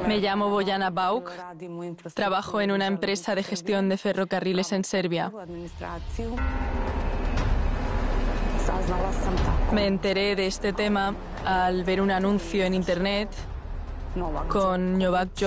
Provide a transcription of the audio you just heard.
Me llamo Bojana Bauk, trabajo en una empresa de gestión de ferrocarriles en Serbia. Me enteré de este tema al ver un anuncio en internet con Novak Djokovic.